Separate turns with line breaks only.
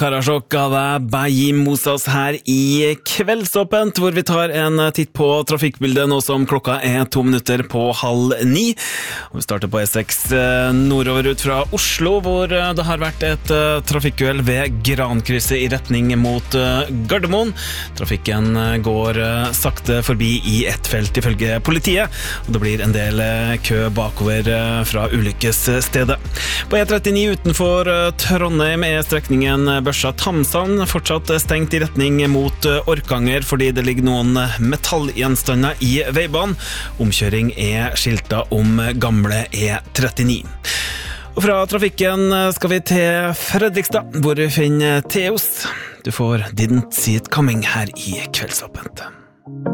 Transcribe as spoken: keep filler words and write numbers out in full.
Karasjok av Bajim Mosas her i Kveldsåpent, hvor vi tar en titt på trafikkbildet nå som klokka er to minutter på halv ni. Og vi starter på E seks nordover ut fra Oslo, hvor det har vært et trafikkuhell ved Grankrysset i retning mot Gardermoen. Trafikken går sakte forbi i ett felt ifølge politiet, og det blir en del kø bakover fra ulykkesstedet. På E trettini utenfor Trondheim er strekningen Børsa-Tamsand fortsatt stengt i retning mot Orkanger fordi det ligger noen metallgjenstander i veibanen. Omkjøring er skilta om gamle E trettini. Og fra trafikken skal vi til Fredrikstad, hvor vi finner Theos. Du får Didn't See It Coming her i Kveldsåpent.